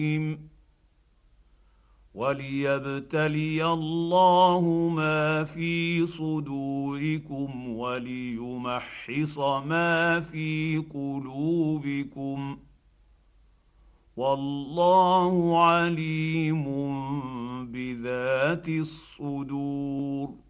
وليبتلي الله ما في صدوركم وليمحص ما في قلوبكم والله عليم بذات الصدور.